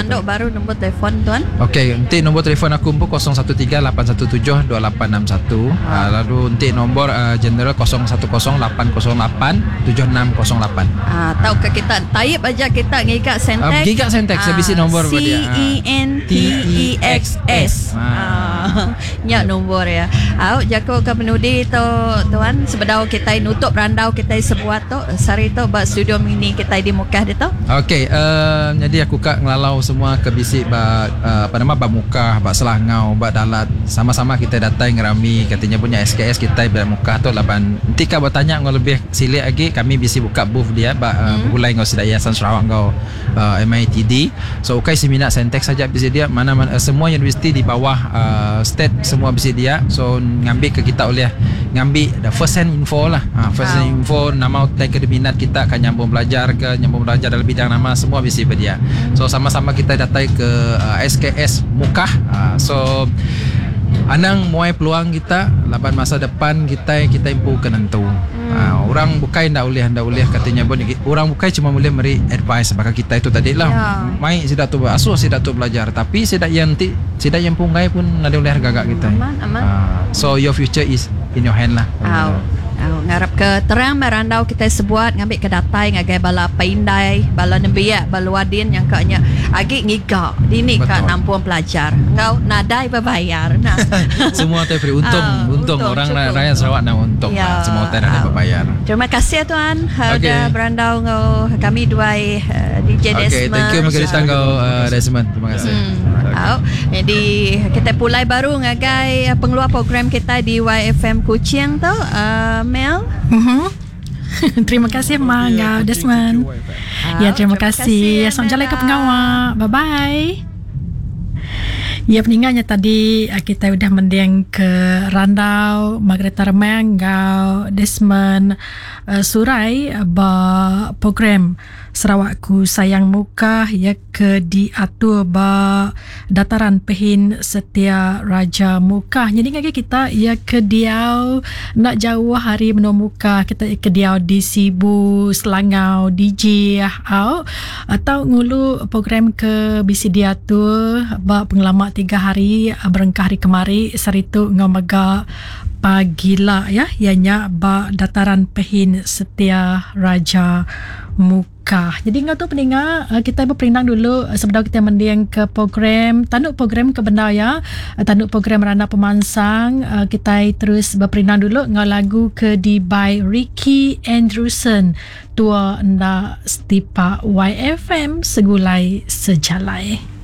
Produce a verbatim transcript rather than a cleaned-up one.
Tanduk baru nombor telefon tuan. Okey, nanti nombor telefon aku pun kosong satu tiga lapan satu tujuh dua lapan enam satu. Ha. Uh, lalu nanti nombor uh, general kosong satu kosong lapan kosong lapan tujuh enam kosong lapan. Ah, tahu ke kita taip aja kita ngikat Sentex. Uh, Gigat Sentex saya bisi nombor C E N T E X S. Ah. Ya nombor ya. Au jako ke penudi tu tuan sebedau kita nutup randau kita sebuah tu sari tu ba studio mini kita di Mukah dia tu. Okey, uh, jadi aku kak ngelalau semua ke bisi ba uh, apa nama ba Mukah, ba Selangau, ba Dalat. Sama-sama kita datang ngerami katanya punya S K S kita ba Mukah tu laban. Nanti kak bertanya ngau lebih silik lagi kami bisi buka booth dia ba uh, hmm. Gulai ngau Sedaya Yayasan Sarawak ngau uh, M I T D. So ukai seminat Sentex saja bisi dia mana, mana uh, semua universiti di bawah uh, state semua bisi dia. So ngambil ke kita oleh ngambil the first hand info lah. Ha, first hand wow. info nama utai ke minat kita akan nyambung belajar ke nyambung belajar dalam bidang nama semua bisi dia. So sama-sama kita datang ke uh, S K S Mukah. Uh, so anang muai peluang kita laban masa depan kita kita impu ke nentu. Hmm. Uh, orang bukai ndak boleh ndak boleh katanya pun orang bukai cuma boleh beri advice baka kita itu tadi lah. Yeah. Mai sidak tu asuh sidak tu belajar tapi sidak yang ti sidak yang pungai pun ndak boleh gagak kita. Aman aman. Uh, so your future is in your hand lah. Oh. Oh, ngarap ke terang merandau kita sebuat ngambil ke datai ngagai bala paindai bala nembiak bala wadin yang kaknya agi ngigak dini kak nampuan pelajar ngau nadai berbayar nah. Semua teh free untung, uh, untung untung orang cukup. Rakyat Sarawak nak untung ya. Lah. Semua teh ada berbayar. Terima kasih tuan okay. Udah berandau ngau kami dua uh, D J Desmond. Okay, thank you mengenai ngau uh, Desmond. Terima kasih. Hmm. Okay. Jadi kita pulai baru ngagai pengeluar program kita di Y F M Kuching tu uh, Mel. Mm-hmm. Terima kasih Mak Desmond. Oh, ya terima, terima kasih. Assalamualaikum pengawal. Bye bye. Ya peninggalnya tadi kita sudah mendiang ke Randau, Margareta Remengau, Desmond uh, Surai ba program Sarawakku Sayang Mukah ya ke diatur ba dataran Pehin Setia Raja Mukah. Jadi ngagi kita ya ke diau nak jauh hari menua Mukah kita ke diau di Sibu, Selangau, D J au atau ngulu program ke bisi diatur ba pengalaman tiga hari berengkah hari kemari saritu ngamaga pagila ya ianya ba dataran Pehin Setia Raja Mukah. Jadi ngau tu pendengar kita berperindang dulu sebelum kita mendiang ke program tanduk program ke benda ya tanduk program Rana Pemansang kita terus berperindang dulu ngau lagu ke di by Ricky Andrewson tua nda stipa Y F M segulai sejalai.